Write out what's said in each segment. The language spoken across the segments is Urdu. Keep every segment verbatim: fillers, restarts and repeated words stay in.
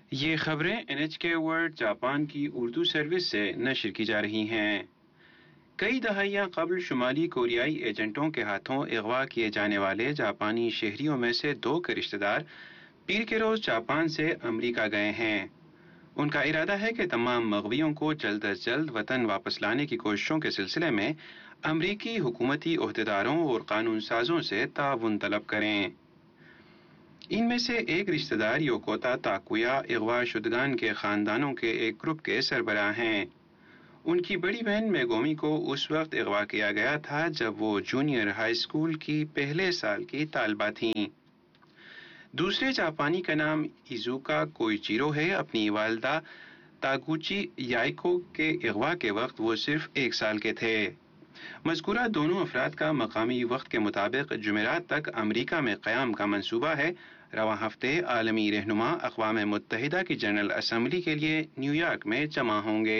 یہ خبریں این ایچ کے ورلڈ جاپان کی اردو سروس سے نشر کی جا رہی ہیں۔ کئی دہائیاں قبل شمالی کوریائی ایجنٹوں کے ہاتھوں اغوا کیے جانے والے جاپانی شہریوں میں سے دو کے رشتہ دار پیر کے روز جاپان سے امریکہ گئے ہیں۔ ان کا ارادہ ہے کہ تمام مغویوں کو جلد از جلد وطن واپس لانے کی کوششوں کے سلسلے میں امریکی حکومتی عہدیداروں اور قانون سازوں سے تعاون طلب کریں۔ ان میں سے ایک رشتہ دار یوکوتا تاکویا اغوا شدگان کے خاندانوں کے ایک گروپ کے سربراہ ہیں۔ ان کی بڑی بہن میگومی کو اس وقت اغوا کیا گیا تھا جب وہ جونیئر ہائی اسکول کی پہلے سال کی طالبہ تھیں۔ دوسرے جاپانی کا نام ایزوکا کوئیچیرو ہے۔ اپنی والدہ تاگوچی یائیکو کے اغوا کے وقت وہ صرف ایک سال کے تھے۔ مذکورہ دونوں افراد کا مقامی وقت کے مطابق جمعرات تک امریکہ میں قیام کا منصوبہ ہے۔ رواں ہفتے عالمی رہنما اقوام متحدہ کی جنرل اسمبلی کے لیے نیو یارک میں جمع ہوں گے۔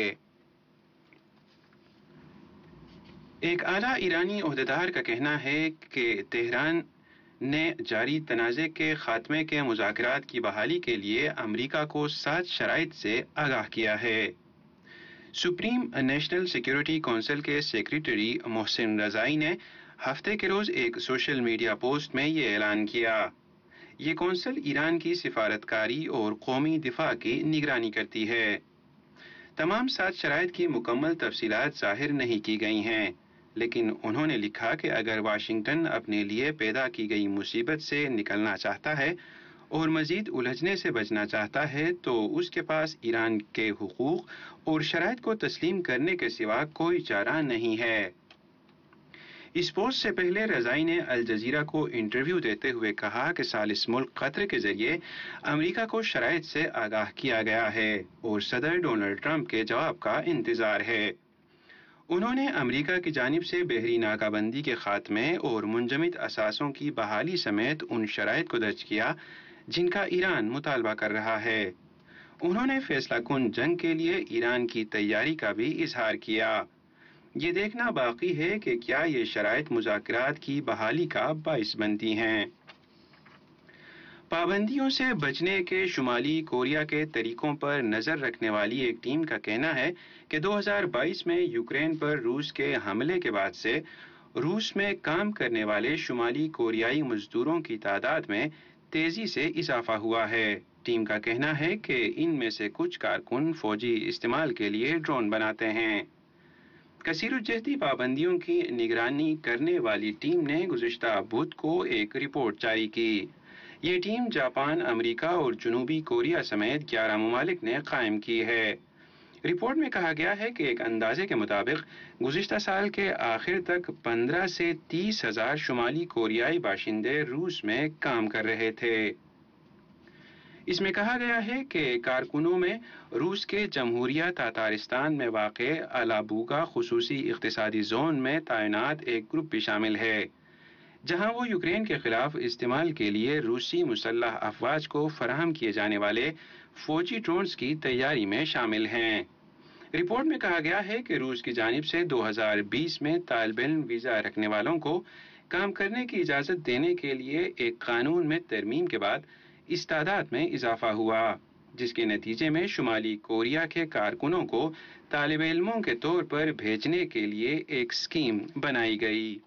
ایک اعلیٰ ایرانی عہدیدار کا کہنا ہے کہ تہران نے جاری تنازع کے خاتمے کے مذاکرات کی بحالی کے لیے امریکہ کو سات شرائط سے آگاہ کیا ہے۔ سپریم نیشنل سیکیورٹی کونسل کے سیکریٹری محسن رضائی نے ہفتے کے روز ایک سوشل میڈیا پوسٹ میں یہ اعلان کیا۔ یہ کونسل ایران کی سفارتکاری اور قومی دفاع کی نگرانی کرتی ہے۔ تمام سات شرائط کی مکمل تفصیلات ظاہر نہیں کی گئی ہیں، لیکن انہوں نے لکھا کہ اگر واشنگٹن اپنے لیے پیدا کی گئی مصیبت سے نکلنا چاہتا ہے اور مزید الجھنے سے بچنا چاہتا ہے تو اس کے پاس ایران کے حقوق اور شرائط کو تسلیم کرنے کے سوا کوئی چارہ نہیں ہے۔ اس پوسٹ سے پہلے رضائی نے الجزیرہ کو انٹرویو دیتے ہوئے کہا کہ ثالث ملک قطر کے ذریعے امریکہ کو شرائط سے آگاہ کیا گیا ہے اور صدر ڈونلڈ ٹرمپ کے جواب کا انتظار ہے۔ انہوں نے امریکہ کی جانب سے بحری ناکہ بندی کے خاتمے اور منجمد اثاثوں کی بحالی سمیت ان شرائط کو درج کیا جن کا ایران مطالبہ کر رہا ہے۔ انہوں نے فیصلہ کن جنگ کے لیے ایران کی تیاری کا بھی اظہار کیا۔ یہ دیکھنا باقی ہے کہ کیا یہ شرائط مذاکرات کی بحالی کا باعث بنتی ہیں۔ پابندیوں سے بچنے کے شمالی کوریا کے طریقوں پر نظر رکھنے والی ایک ٹیم کا کہنا ہے کہ دو ہزار بائیس میں یوکرین پر روس کے حملے کے بعد سے روس میں کام کرنے والے شمالی کوریائی مزدوروں کی تعداد میں تیزی سے اضافہ ہوا ہے۔ ٹیم کا کہنا ہے کہ ان میں سے کچھ کارکن فوجی استعمال کے لیے ڈرون بناتے ہیں۔ کثیر الجہتی پابندیوں کی نگرانی کرنے والی ٹیم نے گزشتہ بدھ کو ایک رپورٹ جاری کی۔ یہ ٹیم جاپان، امریکہ اور جنوبی کوریا سمیت گیارہ ممالک نے قائم کی ہے۔ رپورٹ میں کہا گیا ہے کہ ایک اندازے کے مطابق گزشتہ سال کے آخر تک پندرہ سے تیس ہزار شمالی کوریائی باشندے روس میں کام کر رہے تھے۔ اس میں کہا گیا ہے کہ کارکنوں میں روس کے جمہوریہ تاتارستان میں واقع الابوگا خصوصی اقتصادی زون میں تعینات ایک گروپ بھی شامل ہے، جہاں وہ یوکرین کے خلاف استعمال کے لیے روسی مسلح افواج کو فراہم کیے جانے والے فوجی ڈرونز کی تیاری میں شامل ہیں۔ رپورٹ میں کہا گیا ہے کہ روس کی جانب سے دو ہزار بیس میں طالب علم ویزا رکھنے والوں کو کام کرنے کی اجازت دینے کے لیے ایک قانون میں ترمیم کے بعد اس تعداد میں اضافہ ہوا، جس کے نتیجے میں شمالی کوریا کے کارکنوں کو طالب علموں کے طور پر بھیجنے کے لیے ایک اسکیم بنائی گئی۔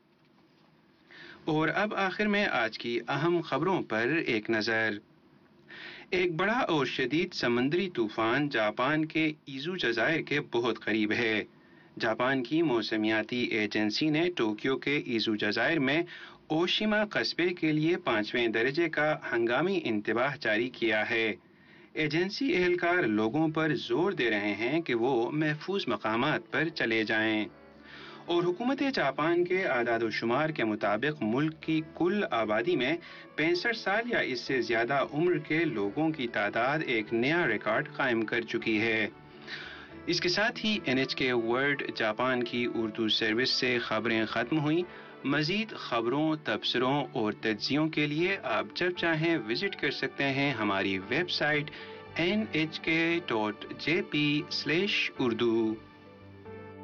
اور اب آخر میں آج کی اہم خبروں پر ایک نظر۔ ایک بڑا اور شدید سمندری طوفان جاپان کے ایزو جزائر کے بہت قریب ہے۔ جاپان کی موسمیاتی ایجنسی نے ٹوکیو کے ایزو جزائر میں اوشیما قصبے کے لیے پانچویں درجے کا ہنگامی انتباہ جاری کیا ہے۔ ایجنسی اہلکار لوگوں پر زور دے رہے ہیں کہ وہ محفوظ مقامات پر چلے جائیں۔ اور حکومت جاپان کے اعداد و شمار کے مطابق ملک کی کل آبادی میں پینسٹھ سال یا اس سے زیادہ عمر کے لوگوں کی تعداد ایک نیا ریکارڈ قائم کر چکی ہے۔ اس کے ساتھ ہی این ایچ کے ورلڈ جاپان کی اردو سروس سے خبریں ختم ہوئیں۔ مزید خبروں، تبصروں اور تجزیوں کے لیے آپ جب چاہیں وزٹ کر سکتے ہیں ہماری ویب سائٹ این ایچ کے dot J P slash Urdu.